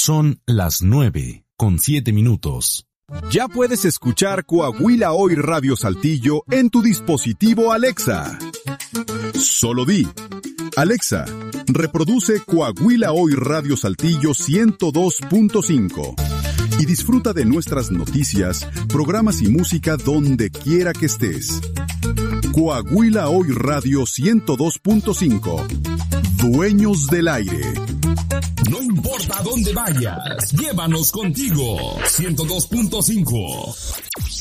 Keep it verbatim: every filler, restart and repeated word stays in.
Son las nueve con siete minutos. Ya puedes escuchar Coahuila Hoy Radio Saltillo en tu dispositivo Alexa. Solo di: Alexa, reproduce Coahuila Hoy Radio Saltillo ciento dos punto cinco y disfruta de nuestras noticias, programas y música donde quiera que estés. Coahuila Hoy Radio ciento dos punto cinco. Dueños del aire. No importa dónde vayas, llévanos contigo. ciento dos punto cinco.